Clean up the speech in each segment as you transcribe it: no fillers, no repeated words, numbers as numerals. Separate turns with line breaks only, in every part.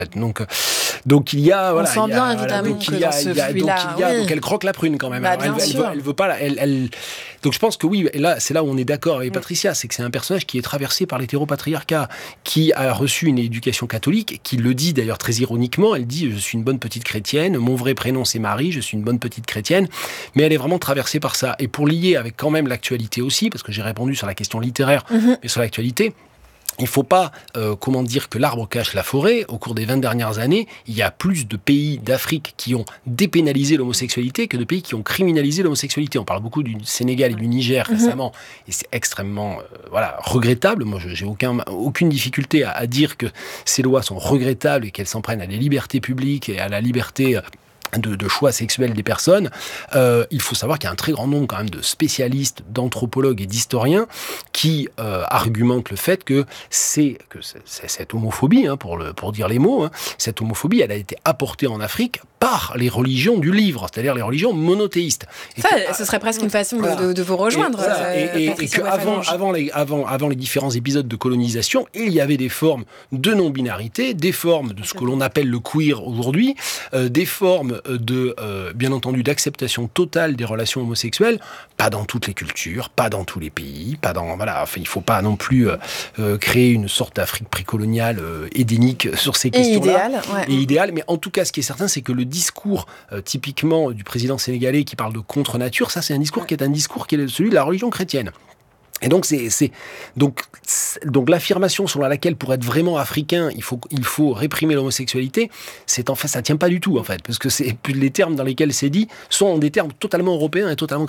Donc il y a,
on sent bien évidemment que dans ce fruit-là,
donc elle croque la prune quand même.
Bah,
Alors, elle veut pas, donc je pense que oui, et là c'est là où on est d'accord avec Patricia, c'est que c'est un personnage qui est traversé par l'hétéropatriarcat, qui a reçu une éducation catholique, qui le dit d'ailleurs très ironiquement. Elle dit: je suis une bonne petite chrétienne, mon vrai prénom c'est Marie, je suis une bonne petite chrétienne, mais elle est vraiment traversée par ça. Et pour lier avec quand même l'actualité aussi, parce que j'ai répondu sur la question littéraire, mais sur l'actualité. Il ne faut pas, que l'arbre cache la forêt. Au cours des 20 dernières années, il y a plus de pays d'Afrique qui ont dépénalisé l'homosexualité que de pays qui ont criminalisé l'homosexualité. On parle beaucoup du Sénégal et du Niger récemment, et c'est extrêmement regrettable. Moi, j'ai aucune difficulté à dire que ces lois sont regrettables et qu'elles s'en prennent à la liberté publique et à la liberté de choix sexuels des personnes. Il faut savoir qu'il y a un très grand nombre quand même de spécialistes, d'anthropologues et d'historiens qui argumentent le fait que cette homophobie, pour dire les mots, cette homophobie, elle a été apportée en Afrique par les religions du livre, c'est-à-dire les religions monothéistes.
Ce serait presque une façon de vous rejoindre.
Et qu'avant les différents épisodes de colonisation, il y avait des formes de non-binarité, des formes de ce que l'on appelle le queer aujourd'hui, des formes bien entendu, d'acceptation totale des relations homosexuelles, pas dans toutes les cultures, pas dans tous les pays, il faut pas non plus créer une sorte d'Afrique précoloniale édénique sur ces questions-là. Et idéal, mais en tout cas, ce qui est certain, c'est que le discours typiquement du président sénégalais qui parle de contre-nature, ça c'est un discours qui est celui de la religion chrétienne. Et donc donc l'affirmation selon laquelle pour être vraiment africain, il faut réprimer l'homosexualité, ça tient pas du tout en fait, parce que les termes dans lesquels c'est dit sont des termes totalement européens et totalement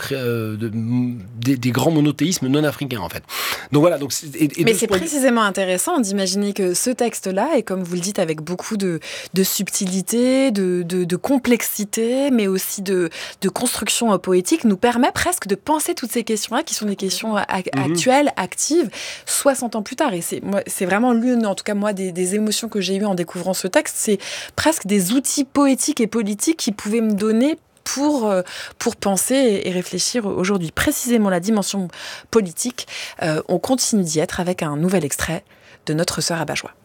des grands monothéismes non africains en fait. Donc voilà,
mais c'est précisément intéressant d'imaginer que ce texte-là, et comme vous le dites avec beaucoup de subtilité, de complexité, mais aussi de construction poétique, nous permet presque de penser toutes ces questions-là qui sont des questions actuelle, active, 60 ans plus tard. Et c'est vraiment l'une, en tout cas moi, des émotions que j'ai eues en découvrant ce texte. C'est presque des outils poétiques et politiques qui pouvaient me donner pour penser et réfléchir aujourd'hui. Précisément la dimension politique, on continue d'y être avec un nouvel extrait de Notre sœur à Bajois.